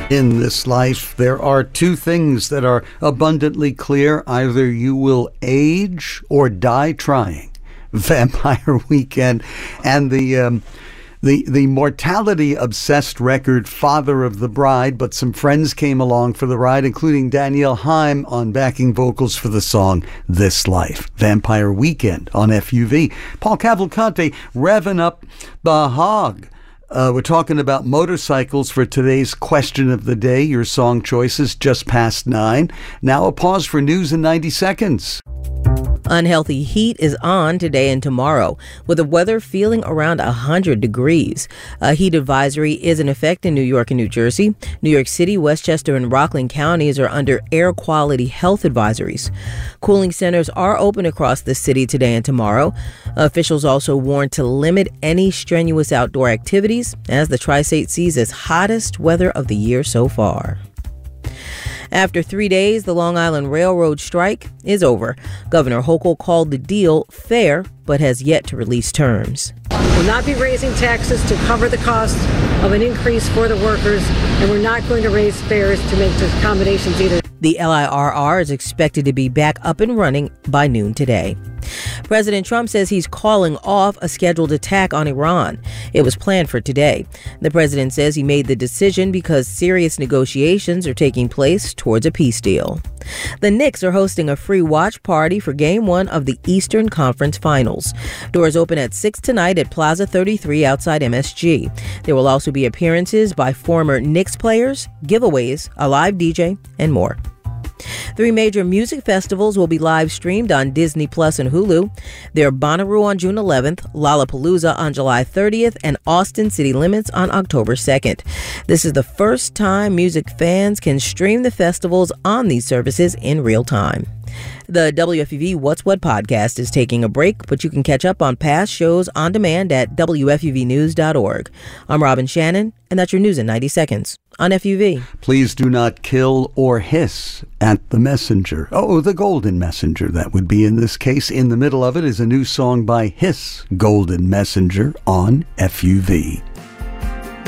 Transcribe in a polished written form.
In this life, there are two things that are abundantly clear. Either you will age or die trying. Vampire Weekend and the mortality-obsessed record Father of the Bride, but some friends came along for the ride, including Danielle Haim on backing vocals for the song This Life. Vampire Weekend on FUV. Paul Cavalcante revving up the hog. We're talking about motorcycles for today's question of the day. Your song choices just past 9. Now a pause for news in 90 seconds. Unhealthy heat is on today and tomorrow, with the weather feeling around 100 degrees. A heat advisory is in effect in New York and New Jersey. New York City, Westchester, and Rockland counties are under air quality health advisories. Cooling centers are open across the city today and tomorrow. Officials also warn to limit any strenuous outdoor activities as the Tri-State sees its hottest weather of the year so far. After 3 days, the Long Island Railroad strike is over. Governor Hochul called the deal fair, but has yet to release terms. We'll not be raising taxes to cover the cost of an increase for the workers, and we're not going to raise fares to make the accommodations either. The LIRR is expected to be back up and running by noon today. President Trump says he's calling off a scheduled attack on Iran. It was planned for today. The president says he made the decision because serious negotiations are taking place towards a peace deal. The Knicks are hosting a free watch party for Game 1 of the Eastern Conference Finals. Doors open at 6 tonight at Plaza 33 outside MSG. There will also be appearances by former Knicks players, giveaways, a live DJ, and more. 3 major music festivals will be live streamed on Disney Plus and Hulu. They're Bonnaroo on June 11th, Lollapalooza on July 30th, and Austin City Limits on October 2nd. This is the first time music fans can stream the festivals on these services in real time. The WFUV What's What podcast is taking a break, but you can catch up on past shows on demand at WFUVnews.org. I'm Robin Shannon, and that's your news in 90 seconds on FUV. Please do not kill or hiss at the messenger. Oh, the golden messenger, that would be in this case. In the middle of it is a new song by Hiss, Golden Messenger, on FUV.